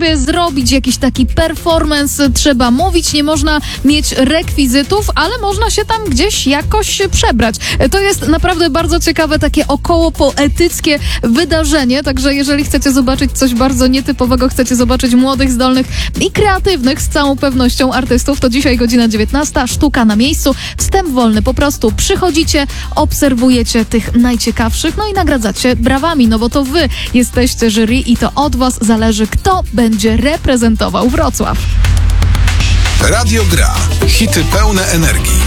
żeby zrobić jakiś taki performance, trzeba mówić, nie można mieć rekwizytów, ale można się tam gdzieś jakoś przebrać. To jest naprawdę bardzo ciekawe, takie około poetyckie wydarzenie, także jeżeli chcecie zobaczyć coś bardzo nietypowego, chcecie zobaczyć młodych, zdolnych i kreatywnych z całą pewnością artystów, to dzisiaj godzina 19, sztuka na miejscu, wstęp wolny, po prostu przychodzicie, obserwujecie tych najciekawszych, no i nagradzacie brawami, no bo to wy jesteście jury i to od was zależy, kto będzie reprezentował Wrocław. Radio Gra. Hity pełne energii.